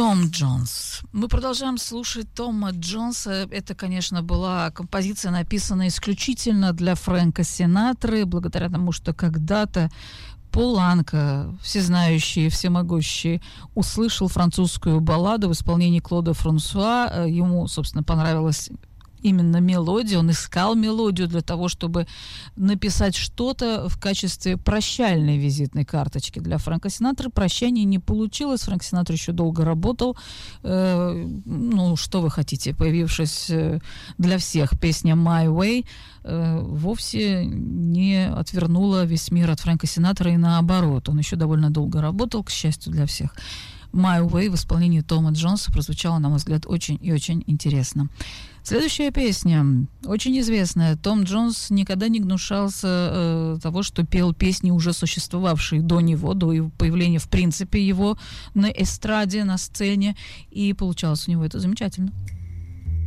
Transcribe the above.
Том Джонс. Мы продолжаем слушать Тома Джонса. Это, конечно, была композиция, написанная исключительно для Фрэнка Синатры, благодаря тому, что когда-то Пол Анка, всезнающий, всемогущий, услышал французскую балладу в исполнении Клода Франсуа. Ему, собственно, понравилась именно мелодия, он искал мелодию для того, чтобы написать что-то в качестве прощальной визитной карточки для Фрэнка Синатры. Прощание не получилось, Фрэнк Синатра еще долго работал. Что вы хотите, появившись для всех песня «My Way», вовсе не отвернула весь мир от Фрэнка Синатра и наоборот. Он еще довольно долго работал, к счастью для всех. «My Way» в исполнении Тома Джонса прозвучала, на мой взгляд, очень и очень интересно. Следующая песня, очень известная. Том Джонс никогда не гнушался того, что пел песни, уже существовавшие до него, до его появления, в принципе, его на эстраде, на сцене, и получалось у него это замечательно.